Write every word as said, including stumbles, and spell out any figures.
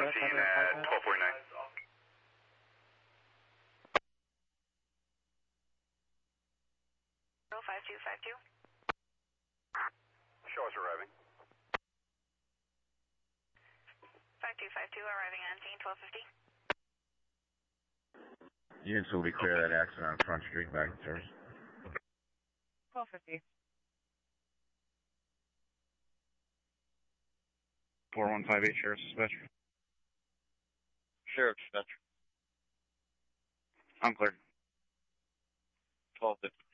on scene at twelve forty-nine. five two five two. Show us arriving. five two five two, arriving on scene, twelve fifty. Units will be clear of that accident on Front Street, back in service. twelve fifty. four one five eight, Sheriff's Dispatcher. Sheriff's Dispatcher. I'm clear. twelve fifty.